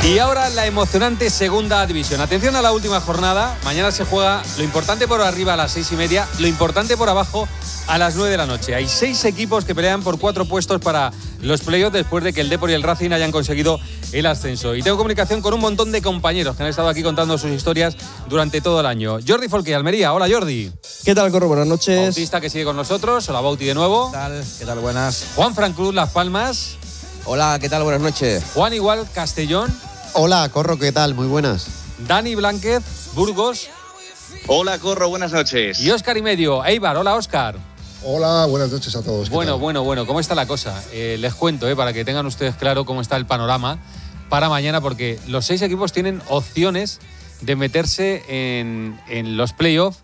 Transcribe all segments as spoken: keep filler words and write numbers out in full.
Y ahora la emocionante segunda división. Atención a la última jornada. Mañana se juega lo importante por arriba a las seis y media, lo importante por abajo a las nueve de la noche. Hay seis equipos que pelean por cuatro puestos para los playoffs después de que el Depor y el Racing hayan conseguido el ascenso. Y tengo comunicación con un montón de compañeros que han estado aquí contando sus historias durante todo el año. Jordi Folque, Almería. Hola, Jordi. ¿Qué tal, Corro? Buenas noches. Bautista, que sigue con nosotros. Hola, Bauti, de nuevo. ¿Qué tal? ¿Qué tal? Buenas. Juan Fran Cruz, Las Palmas. Hola, ¿qué tal? Buenas noches. Juan Igual, Castellón. Hola, Corro, ¿qué tal? Muy buenas. Dani Blánquez, Burgos. Hola, Corro, buenas noches. Y Óscar y medio, Eibar. Hola, Óscar. Hola, buenas noches a todos. Bueno, tal? bueno, bueno, ¿cómo está la cosa? Eh, les cuento, eh, para que tengan ustedes claro cómo está el panorama para mañana, porque los seis equipos tienen opciones de meterse en, en los playoffs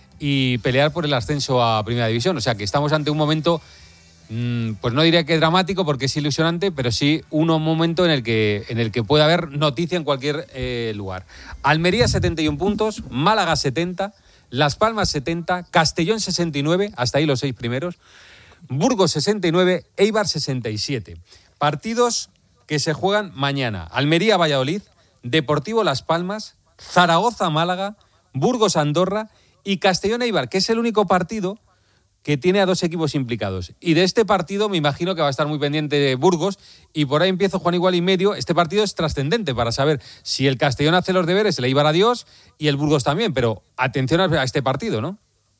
y pelear por el ascenso a Primera División. O sea que estamos ante un momento, mmm, pues no diría que dramático porque es ilusionante, pero sí un momento en el que, en el que puede haber noticia en cualquier eh, lugar. Almería setenta y uno puntos, Málaga setenta, Las Palmas setenta, Castellón sesenta y nueve, hasta ahí los seis primeros, Burgos sesenta y nueve, Eibar sesenta y siete. Partidos que se juegan mañana. Almería-Valladolid, Deportivo-Las Palmas, Zaragoza-Málaga, Burgos-Andorra y Castellón-Eibar, que es el único partido que tiene a dos equipos implicados. Y de este partido me imagino que va a estar muy pendiente de Burgos, y por ahí empiezo, Juan Igual y medio. Este partido es trascendente para saber si el Castellón hace los deberes, el Eibar adiós y el Burgos también, pero atención a este partido, ¿no?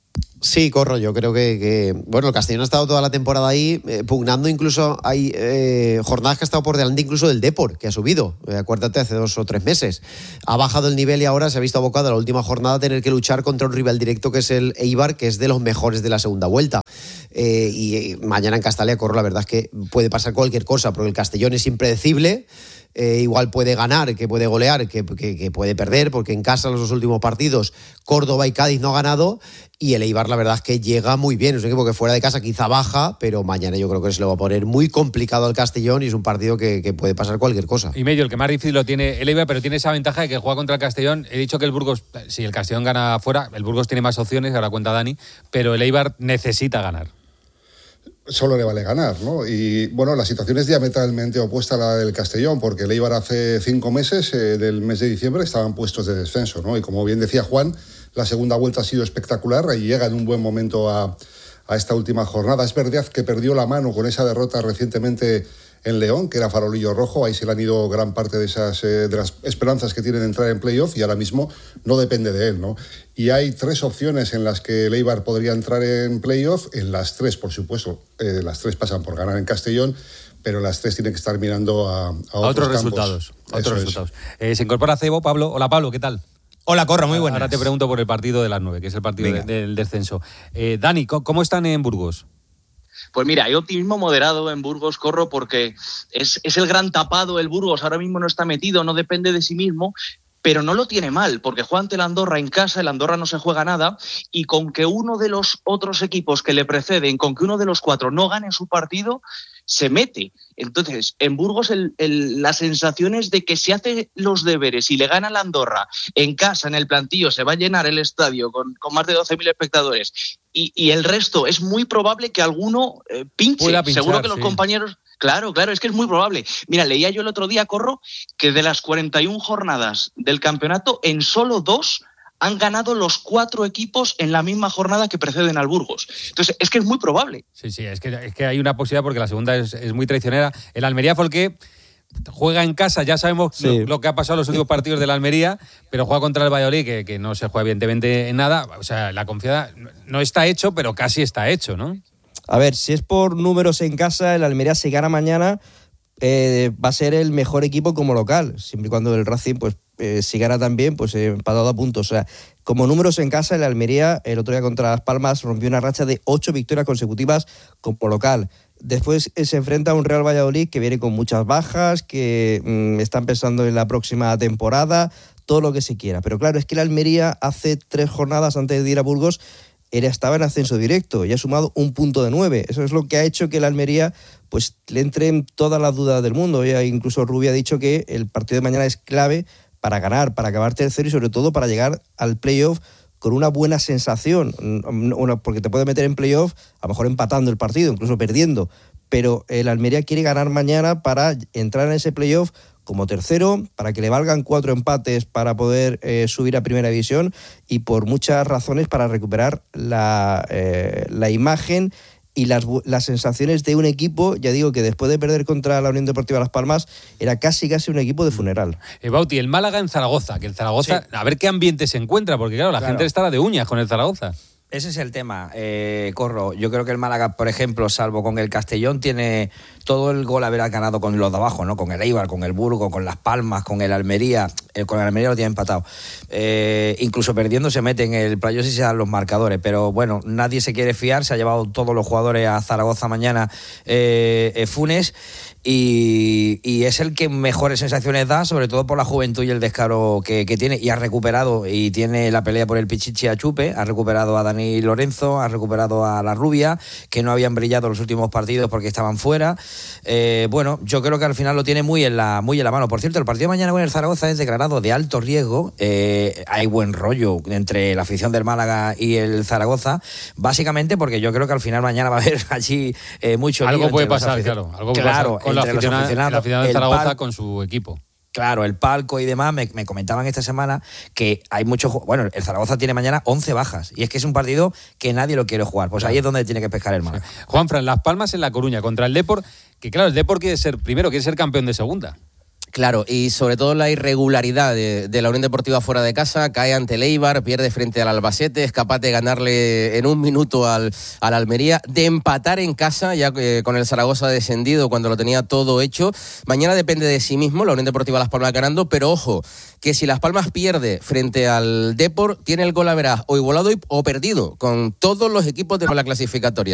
Sí, Corro, yo creo que, que bueno, el Castellón ha estado toda la temporada ahí eh, pugnando, incluso hay eh, jornadas que ha estado por delante incluso del Depor, que ha subido, eh, acuérdate, hace dos o tres meses. Ha bajado el nivel y ahora se ha visto abocado a la última jornada a tener que luchar contra un rival directo que es el Eibar, que es de los mejores de la segunda vuelta. Eh, y eh, mañana en Castalia, Corro, la verdad es que puede pasar cualquier cosa, porque el Castellón es impredecible. Eh, igual puede ganar, que puede golear, que, que, que puede perder, porque en casa los dos últimos partidos Córdoba y Cádiz no ha ganado, y el Eibar la verdad es que llega muy bien. Es un equipo que fuera de casa quizá baja, pero mañana yo creo que se lo va a poner muy complicado al Castellón, y es un partido que, que puede pasar cualquier cosa. Y medio, el que más difícil lo tiene el Eibar, pero tiene esa ventaja de que juega contra el Castellón. He dicho que el Burgos, si el Castellón gana fuera, el Burgos tiene más opciones, ahora cuenta Dani, pero el Eibar necesita ganar. Solo le vale ganar, ¿no? Y bueno, la situación es diametralmente opuesta a la del Castellón, porque el Eibar hace cinco meses, eh, del mes de diciembre, estaban puestos de descenso, ¿no? Y como bien decía Juan, la segunda vuelta ha sido espectacular y llega en un buen momento a, a esta última jornada. Es verdad que perdió la mano con esa derrota recientemente en León, que era farolillo rojo. Ahí se le han ido gran parte de esas eh, de las esperanzas que tienen de entrar en playoff, y ahora mismo no depende de él, ¿no? Y hay tres opciones en las que el Eibar podría entrar en playoff. En las tres, por supuesto, eh, las tres pasan por ganar en Castellón, pero las tres tienen que estar mirando a, a, a otros, otros resultados. A otros resultados. Eh, se incorpora Cebo, Pablo. Hola, Pablo, ¿qué tal? Hola, Corro, muy buenas. Ahora te pregunto por el partido de las nueve, que es el partido de, del descenso. Eh, Dani, ¿cómo están en Burgos? Pues mira, hay optimismo moderado en Burgos, Corro, porque es, es el gran tapado el Burgos. Ahora mismo no está metido, no depende de sí mismo, pero no lo tiene mal, porque juega ante el Andorra en casa, el Andorra no se juega nada, y con que uno de los otros equipos que le preceden, con que uno de los cuatro no gane su partido, se mete. Entonces, en Burgos el, el, la sensación es de que si hace los deberes y le gana al Andorra en casa, en el plantillo, se va a llenar el estadio con, con más de doce mil espectadores, y, y el resto es muy probable que alguno eh, pinche. Pinchar, Seguro que los sí. compañeros... Claro, claro, es que es muy probable. Mira, leía yo el otro día, Corro, que de las cuarenta y una jornadas del campeonato, en solo dos han ganado los cuatro equipos en la misma jornada que preceden al Burgos. Entonces, es que es muy probable. Sí, sí, es que, es que hay una posibilidad, porque la segunda es, es muy traicionera. El Almería Folque juega en casa, ya sabemos sí. lo, lo que ha pasado en los últimos partidos de la Almería, pero juega contra el Valladolid, que, que no se juega evidentemente en nada. O sea, la confianza no está hecho, pero casi está hecho, ¿no? A ver, si es por números en casa, el Almería si gana mañana eh, va a ser el mejor equipo como local, siempre y cuando el Racing pues eh, si gana también, pues eh, empatado a puntos. O sea, como números en casa, el Almería el otro día contra Las Palmas rompió una racha de ocho victorias consecutivas como local. Después eh, se enfrenta a un Real Valladolid que viene con muchas bajas, que mmm, están pensando en la próxima temporada, todo lo que se quiera. Pero claro, es que el Almería hace tres jornadas antes de ir a Burgos Era, estaba en ascenso directo y ha sumado un punto de nueve. Eso es lo que ha hecho que el Almería pues, le entre en todas las dudas del mundo. Ya incluso Rubio ha dicho que el partido de mañana es clave para ganar, para acabar tercero y sobre todo para llegar al playoff con una buena sensación. Porque te puede meter en playoff a lo mejor empatando el partido, incluso perdiendo. Pero el Almería quiere ganar mañana para entrar en ese playoff como tercero, para que le valgan cuatro empates para poder eh, subir a Primera División y por muchas razones para recuperar la, eh, la imagen y las, las sensaciones de un equipo, ya digo que después de perder contra la Unión Deportiva Las Palmas, era casi casi un equipo de funeral. Eh, Bauti, el Málaga en Zaragoza, que el Zaragoza, sí. A ver qué ambiente se encuentra, porque claro, la claro. gente estará de uñas con el Zaragoza. Ese es el tema, eh, Corro. Yo creo que el Málaga, por ejemplo, salvo con el Castellón, tiene todo el gol haber ganado con los de abajo, ¿no? Con el Eibar, con el Burgos, con Las Palmas, con el Almería. Eh, con el Almería lo tiene empatado. Eh, incluso perdiendo se mete en el playoff y se dan los marcadores. Pero bueno, nadie se quiere fiar. Se ha llevado todos los jugadores a Zaragoza mañana eh, eh, Funes. Y, y es el que mejores sensaciones da, sobre todo por la juventud y el descaro que, que tiene, y ha recuperado y tiene la pelea por el Pichichi a Chupe, ha recuperado a Dani Lorenzo, ha recuperado a La Rubia, que no habían brillado los últimos partidos porque estaban fuera. Eh, bueno, yo creo que al final lo tiene muy en la, muy en la mano. Por cierto, el partido de mañana con el Zaragoza es declarado de alto riesgo. Eh, hay buen rollo entre la afición del Málaga y el Zaragoza, básicamente porque yo creo que al final mañana va a haber allí eh, mucho algo lío puede pasar, claro, algo puede claro, pasar. Con la aficionada, la aficionada de Zaragoza pal- con su equipo. Claro, el palco y demás, me, me comentaban esta semana que hay muchos... Bueno, el Zaragoza tiene mañana once bajas y es que es un partido que nadie lo quiere jugar. Pues claro. Ahí es donde tiene que pescar el mar. Sí. Juanfran, Las Palmas en La Coruña contra el Depor, que claro, el Depor quiere ser primero, quiere ser campeón de segunda. Claro, y sobre todo la irregularidad de, de la Unión Deportiva fuera de casa, cae ante el Eibar, pierde frente al Albacete, es capaz de ganarle en un minuto al, al Almería, de empatar en casa, ya eh, con el Zaragoza descendido cuando lo tenía todo hecho. Mañana depende de sí mismo, la Unión Deportiva Las Palmas ganando, pero ojo, que si Las Palmas pierde frente al Depor, tiene el gol a veraz o igualado o perdido con todos los equipos de la clasificatoria.